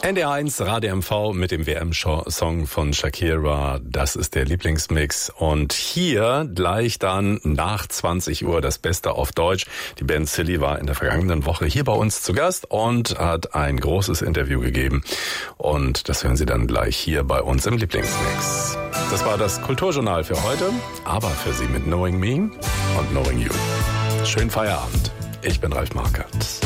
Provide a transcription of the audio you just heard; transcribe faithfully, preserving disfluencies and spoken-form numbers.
N D R eins Radio M V mit dem W M-Song von Shakira. Das ist der Lieblingsmix. Und hier gleich dann nach zwanzig Uhr das Beste auf Deutsch. Die Band Silly war in der vergangenen Woche hier bei uns zu Gast und hat ein großes Interview gegeben. Und das hören Sie dann gleich hier bei uns im Lieblingsmix. Das war das Kulturjournal für heute, aber für Sie mit Knowing Me und Knowing You. Schönen Feierabend. Ich bin Ralf Markert.